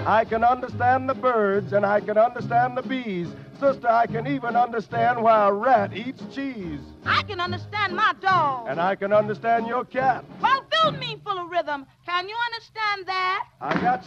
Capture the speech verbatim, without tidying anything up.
I can understand the birds, and I can understand the bees. Sister, I can even understand why a rat eats cheese. I can understand my dog. And I can understand your cat. Well, fill me full of rhythm. Can you understand that? I got